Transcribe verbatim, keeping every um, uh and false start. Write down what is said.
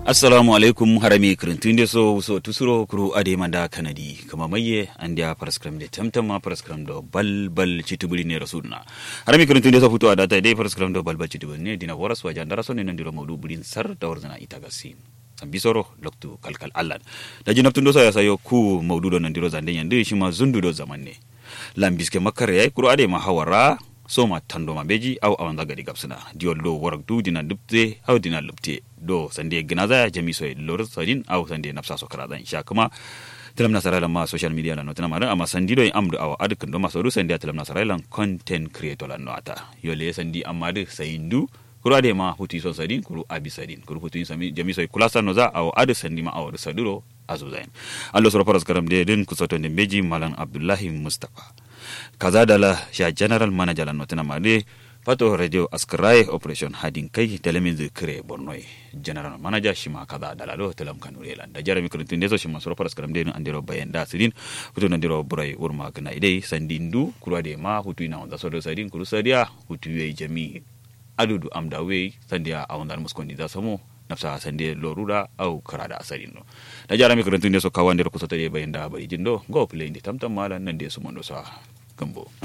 Assalamu alaikum harami kirintun so so tusuro kuru ade manda kanadi kama maye andia paraskram de tamtama paraskram do bal bal chitubuli ne rasulna harami kirintun so futu adata de paraskram do bal bal chitubuli ne dina waras waja ndara so ne ndiro mawdu bulin sar da warzana itagasi sambisoro loktu kalkal allan da jinabtun do so ya sayo ku mawdu do ndiro zande yande shima zundu do zamanne lambiske makare ay kuru ade ma hawara soma tando mabeji au awanda gadi gapsuna diollo warak du dina dubte au dina lubte do sande gnaza jami so lor sadin au sande nafsa so karadan sha kuma telam nasara ma social media la notana mara ama sandido amdu aw adkan do masoru sande telam nasara lan content creator la nota yole sandi amade sayindu kurade ma huti so sadin kuru abi sadin kuru huti sami jami so kulasa noza aw ad sandi ma aw saduro azuzain allo so paras karam de den kusoto de beji malan abdullahi mustafa kaza dala sha general manager la notana made pato radio askrai operation hadin kai telemin zikre bornoi general manager shima kaza dala do telam kanure lan da jarami kurintun deso shima soro paras karam de andiro bayenda sidin futo nandiro burai urma kana idai sandindu kurade ma hutu ina onda sodo sadin kuru sadia hutu ye jami adudu amdawe sandia awandar muskondi da samo nafsa sande loruda au karada asarin no da jarami kurintun deso kawandiro kusoto de bayenda bari jindo go play ndi tamtam mala nan deso mondo sa gambo